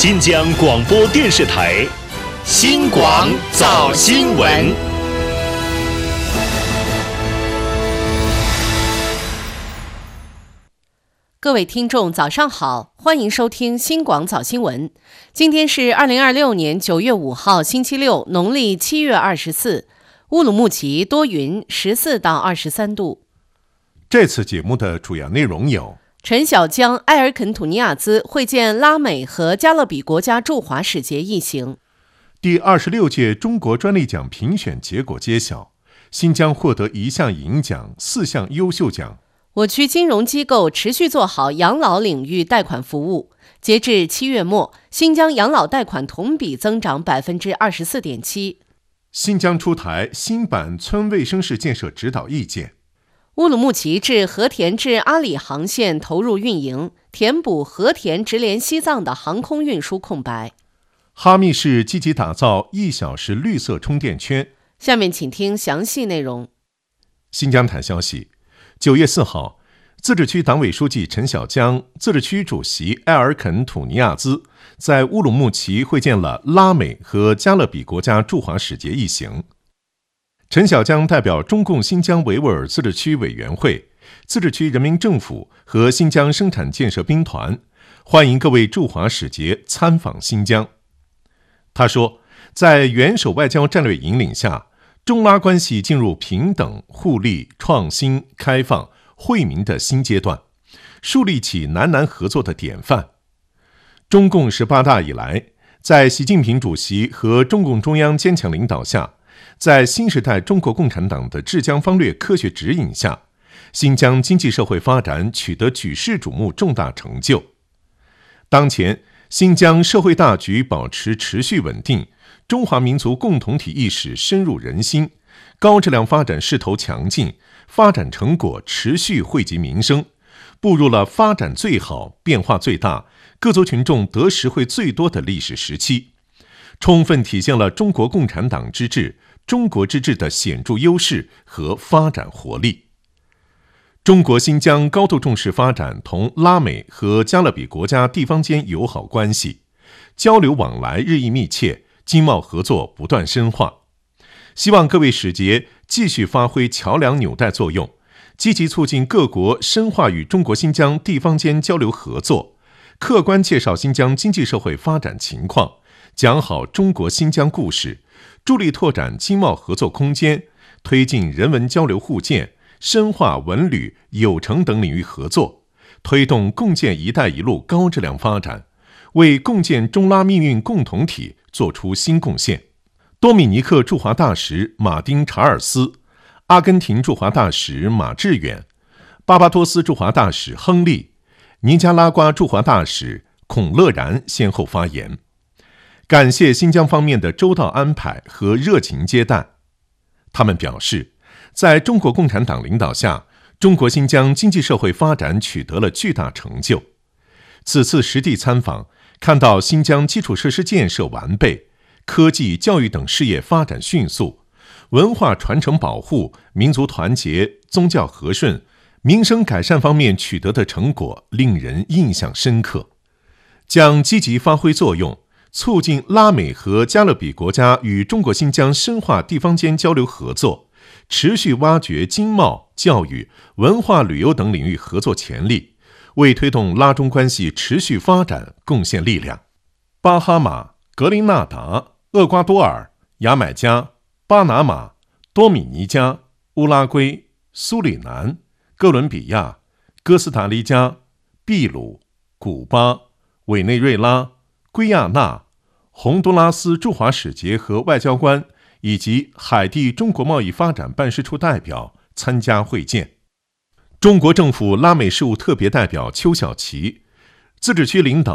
新疆广播电视台新广早新闻。 各位听众早上好，欢迎收听新广早新闻。今天是2026年9月5号星期六，农历7月24，乌鲁木齐多云，14到23度。 这次节目的主要内容有： 陈小江、埃尔肯土尼亚兹会见拉美和加勒比国家驻华使节一行。 第26届中国专利奖评选结果揭晓，新疆获得1项银奖、4项优秀奖。 我区金融机构持续做好养老领域贷款服务。截至7月末，新疆养老贷款同比增长 24.7%。 新疆出台新版村卫生室建设指导意见。 乌鲁木齐至和田至阿里航线投入运营，填补和田直连西藏的航空运输空白。 哈密市积极打造1小时绿色充电圈。 下面请听详细内容。 新疆台消息，9月4号，自治区党委书记陈小江、自治区主席埃尔肯土尼亚兹在乌鲁木齐会见了拉美和加勒比国家驻华使节一行。陈小江代表中共新疆维吾尔自治区委员会、自治区人民政府和新疆生产建设兵团，欢迎各位驻华使节参访新疆。他说，在元首外交战略引领下，中拉关系进入平等、互利、创新、开放、惠民的新阶段，树立起南南合作的典范。中共18大以来，在习近平主席和中共中央坚强领导下，在新时代中国共产党的治疆方略科学指引下，新疆经济社会发展取得举世瞩目重大成就。当前，新疆社会大局保持持续稳定，中华民族共同体意识深入人心，高质量发展势头强劲，发展成果持续惠及民生，步入了发展最好、变化最大、各族群众得实惠最多的历史时期，充分体现了中国共产党之治、中国之治的显著优势和发展活力。中国新疆高度重视发展同拉美和加勒比国家地方间友好关系，交流往来日益密切，经贸合作不断深化。希望各位使节继续发挥桥梁纽带作用，积极促进各国深化与中国新疆地方间交流合作，客观介绍新疆经济社会发展情况，讲好中国新疆故事，助力拓展经贸合作空间，推进人文交流互鉴，深化文旅、有成等领域合作，推动共建“一带一路”高质量发展，为共建中拉命运共同体作出新贡献。多米尼克驻华大使马丁·查尔斯、阿根廷驻华大使马致远、巴巴多斯驻华大使亨利、尼加拉瓜驻华大使孔乐然先后发言，感谢新疆方面的周到安排和热情接待。他们表示，在中国共产党领导下，中国新疆经济社会发展取得了巨大成就。此次实地参访，看到新疆基础设施建设完备，科技、教育等事业发展迅速，文化传承保护、民族团结、宗教和顺、民生改善方面取得的成果令人印象深刻，将积极发挥作用，促进拉美和加勒比国家与中国新疆深化地方间交流合作，持续挖掘经贸、教育、文化旅游等领域合作潜力，为推动拉中关系持续发展贡献力量。巴哈马、格林纳达、厄瓜多尔、牙买加、巴拿马、多米尼加、乌拉圭、苏里南、哥伦比亚、哥斯达黎加、秘鲁、古巴、委内瑞拉、圭亚那、洪都拉斯驻华使节和外交官以及海地中国贸易发展办事处代表参加会见。中国政府拉美事务特别代表邱小琪、自治区领导